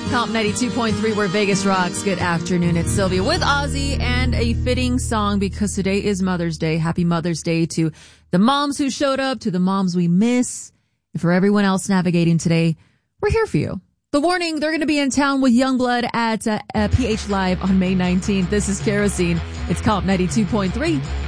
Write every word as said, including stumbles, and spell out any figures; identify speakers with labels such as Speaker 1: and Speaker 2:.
Speaker 1: Comp ninety-two point three, where Vegas rocks. Good afternoon. It's Sylvia with Ozzy, and a fitting song because today is Mother's Day. Happy Mother's Day to the moms who showed up, to the moms we miss, and for everyone else navigating today. We're here for you. The warning, they're going to be in town with Youngblood at uh, uh, P H Live on May nineteenth. This is Kerosene. It's Comp ninety-two point three.